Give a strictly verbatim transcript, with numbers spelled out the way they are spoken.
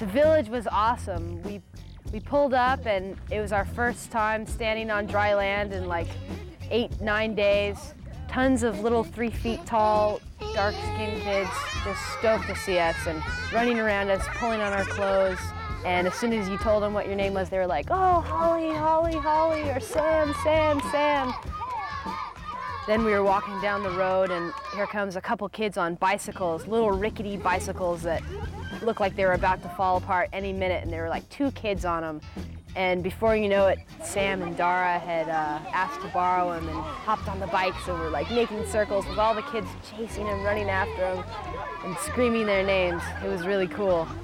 The village was awesome. We, we pulled up and it was our first time standing on dry land in like eight, nine days. Tons of little three feet tall, dark-skinned kids just stoked to see us and running around us, pulling on our clothes. And as soon as you told them what your name was, they were like, oh, Holly, Holly, Holly, or Sam, Sam, Sam. Then we were walking down the road and here comes a couple kids on bicycles, little rickety bicycles that looked like they were about to fall apart any minute, and there were like two kids on them. And before you know it, Sam and Dara had uh, asked to borrow them and hopped on the bikes and were like making circles with all the kids chasing them, running after them, and screaming their names. It was really cool.